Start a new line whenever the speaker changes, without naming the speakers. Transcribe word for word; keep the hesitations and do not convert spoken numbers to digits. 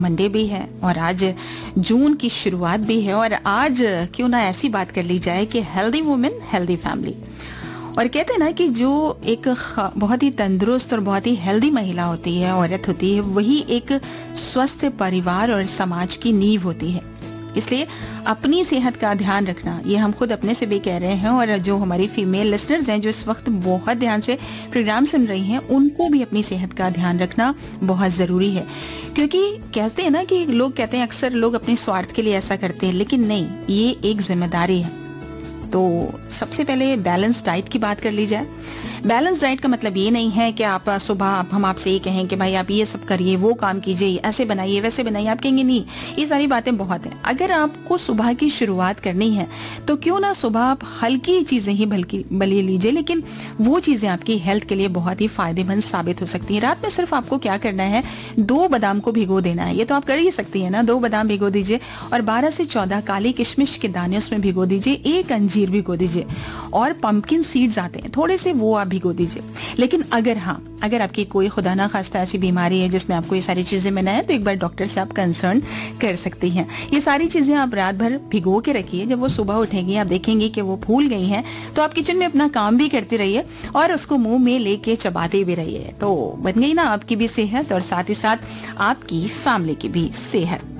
Monday भी है और आज जून की शुरुआत भी है और आज क्यों ना ऐसी बात कर ली जाए कि हेल्दी वुमेन हेल्दी फैमिली। और कहते हैं ना कि जो एक बहुत ही तंदुरुस्त और बहुत ही हेल्दी महिला होती है, औरत होती है, वही एक स्वस्थ परिवार और समाज की नींव होती है। इसलिए अपनी सेहत का ध्यान रखना, ये हम खुद अपने से भी कह रहे हैं और जो हमारी फीमेल लिसनर्स हैं जो इस वक्त बहुत ध्यान से प्रोग्राम सुन रही हैं, उनको भी अपनी सेहत का ध्यान रखना बहुत ज़रूरी है। क्योंकि कहते हैं ना कि लोग कहते हैं, अक्सर लोग अपने स्वार्थ के लिए ऐसा करते हैं, लेकिन नहीं, ये एक जिम्मेदारी है। तो सबसे पहले बैलेंस डाइट की बात कर ली जाए। बैलेंस डाइट का मतलब ये नहीं है कि आप सुबह आप हम आपसे ये कहें कि भाई आप ये सब करिए, वो काम कीजिए, ऐसे बनाइए, वैसे बनाइए। आप कहेंगे नहीं, ये सारी बातें बहुत हैं। अगर आपको सुबह की शुरुआत करनी है तो क्यों ना सुबह आप हल्की चीजें ही बल्कि बली लीजिए, लेकिन वो चीजें आपकी हेल्थ के लिए बहुत ही फायदेमंद साबित हो सकती है। रात में सिर्फ आपको क्या करना है, दो बादाम को भिगो देना है। ये तो आप कर ही सकती है ना, दो बादाम भिगो दीजिए और बारह से चौदह काली किशमिश के दाने उसमें भिगो दीजिए, एक अंजीर भिगो दीजिए और पंपकिन सीड्स आते हैं थोड़े से, वो आप भिगो दीजिए। लेकिन अगर हाँ अगर आपकी कोई खुदा ना खास्ता ऐसी बीमारी है जिसमें आपको ये सारी चीजें मना है, तो एक बार डॉक्टर से आप कंसर्न कर सकती हैं। ये सारी चीजें आप रात भर भिगो के रखिए। जब वो सुबह उठेंगी आप देखेंगे कि वो फूल गई हैं, तो आप किचन में अपना काम भी करते रहिए और उसको मुंह में लेके चबाते भी रहिए। तो बन गई ना आपकी भी सेहत और साथ ही साथ आपकी फैमिली की भी सेहत।